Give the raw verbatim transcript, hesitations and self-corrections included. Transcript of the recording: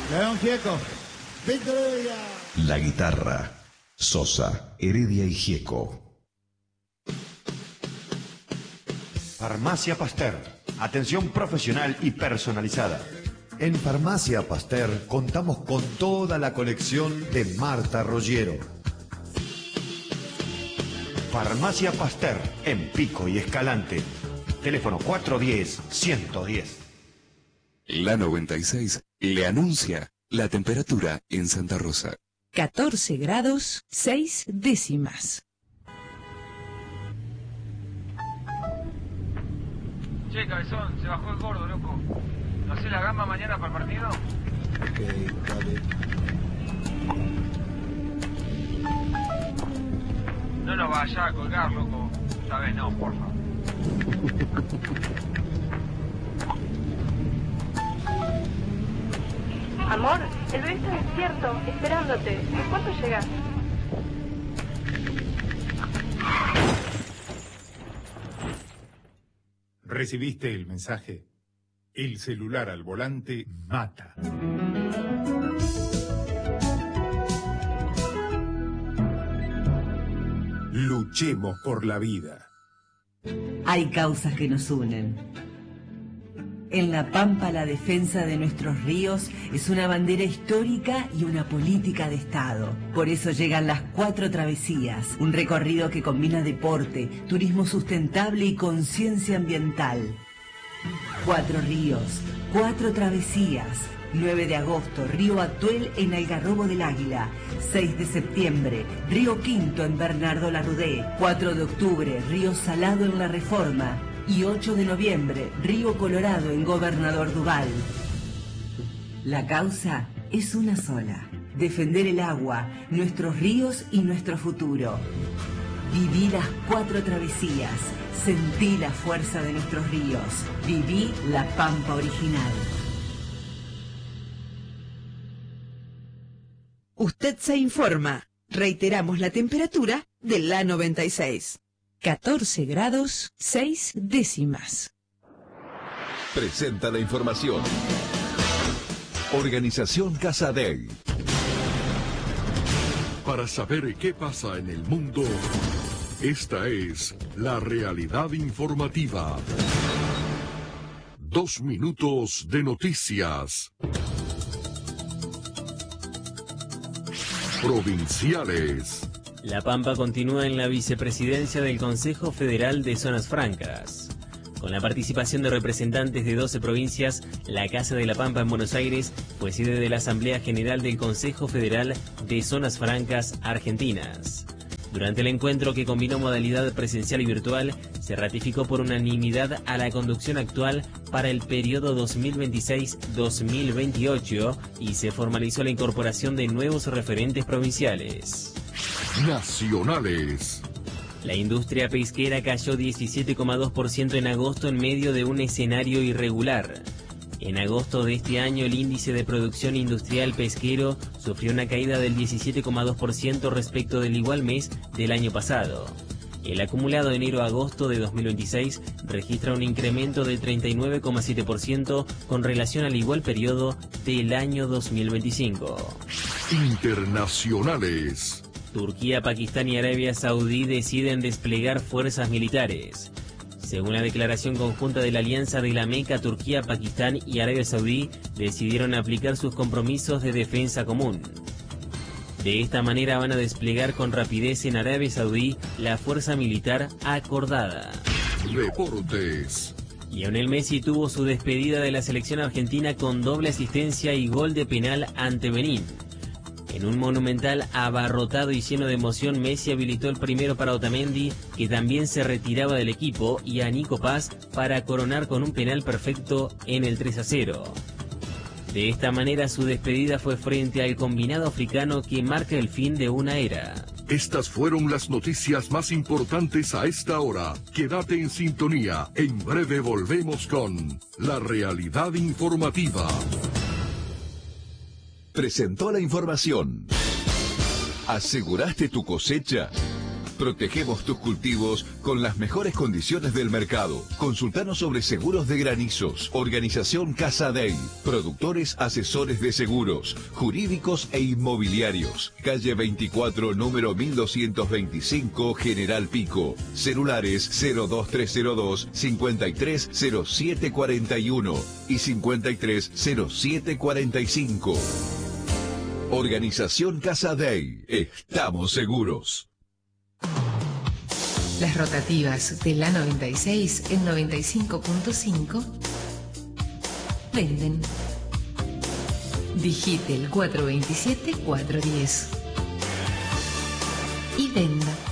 León Gieco, Víctor Heredia. La guitarra, Sosa, Heredia y Gieco. Farmacia Pasteur. Atención profesional y personalizada. En Farmacia Pasteur contamos con toda la colección de Marta Roggiero. Farmacia Pasteur, en Pico y Escalante. Teléfono cuatro uno cero, uno uno cero. La noventa y seis le anuncia la temperatura en Santa Rosa. catorce grados, seis décimas. Che, cabezón, se bajó el gordo, loco. ¿No sé la gamba mañana para el partido? Ok, dale. No nos vaya a colgar, loco. Esta vez no, porfa. Amor, el bebé está despierto, esperándote. ¿En cuánto llegas? ¿Recibiste el mensaje? El celular al volante mata. Luchemos por la vida. Hay causas que nos unen. En La Pampa, la defensa de nuestros ríos es una bandera histórica y una política de Estado. Por eso llegan las Cuatro Travesías, un recorrido que combina deporte, turismo sustentable y conciencia ambiental. Cuatro ríos, cuatro travesías. nueve de agosto, Río Atuel en Algarrobo del Águila. seis de septiembre, Río Quinto en Bernardo Larrudé. cuatro de octubre, Río Salado en La Reforma. Y ocho de noviembre, Río Colorado en Gobernador Duval. La causa es una sola: defender el agua, nuestros ríos y nuestro futuro. Viví las cuatro travesías, sentí la fuerza de nuestros ríos, viví la Pampa original. Usted se informa. Reiteramos la temperatura de la noventa y seis. catorce grados, seis décimas. Presenta la información. Organización Casadei. Para saber qué pasa en el mundo, esta es la realidad informativa. Dos minutos de noticias. Provinciales. La Pampa continúa en la vicepresidencia del Consejo Federal de Zonas Francas. Con la participación de representantes de doce provincias, la Casa de la Pampa en Buenos Aires fue sede de la Asamblea General del Consejo Federal de Zonas Francas Argentinas. Durante el encuentro, que combinó modalidad presencial y virtual, se ratificó por unanimidad a la conducción actual para el periodo dos mil veintiséis dos mil veintiocho y se formalizó la incorporación de nuevos referentes provinciales. Nacionales. La industria pesquera cayó diecisiete coma dos por ciento en agosto en medio de un escenario irregular. En agosto de este año, el índice de producción industrial pesquero sufrió una caída del diecisiete coma dos por ciento respecto del igual mes del año pasado. El acumulado de enero a agosto de dos mil veintiséis registra un incremento del treinta y nueve coma siete por ciento con relación al igual periodo del año dos mil veinticinco. Internacionales. Turquía, Pakistán y Arabia Saudí deciden desplegar fuerzas militares. Según la declaración conjunta de la Alianza de la Meca, Turquía, Pakistán y Arabia Saudí decidieron aplicar sus compromisos de defensa común. De esta manera van a desplegar con rapidez en Arabia Saudí la fuerza militar acordada. Deportes. Lionel Messi tuvo su despedida de la selección argentina con doble asistencia y gol de penal ante Benín. En un monumental abarrotado y lleno de emoción, Messi habilitó el primero para Otamendi, que también se retiraba del equipo, y a Nico Paz para coronar con un penal perfecto en el tres a cero. De esta manera, su despedida fue frente al combinado africano que marca el fin de una era. Estas fueron las noticias más importantes a esta hora. Quédate en sintonía. En breve volvemos con la realidad informativa. Presentó la información. ¿Aseguraste tu cosecha? Protegemos tus cultivos con las mejores condiciones del mercado. Consultanos sobre seguros de granizos. Organización Casa Day. Productores asesores de seguros, jurídicos e inmobiliarios. Calle veinticuatro, número mil doscientos veinticinco, General Pico. Celulares cero dos tres cero dos, cincuenta y tres cero siete cuarenta y uno y cincuenta y tres cero siete cuarenta y cinco. Organización Casa Day. Estamos seguros. Las rotativas de la noventa y seis en noventa y cinco punto cinco venden. Digite el cuatro dos siete cuatro uno cero y venda.